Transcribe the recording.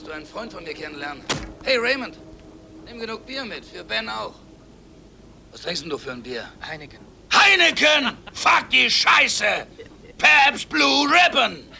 Willst du einen Freund von mir kennenlernen? Hey, Raymond, nimm genug Bier mit, für Ben auch. Was trinkst denn du für ein Bier? Heineken. Heineken! Fuck die Scheiße! Pabst Blue Ribbon!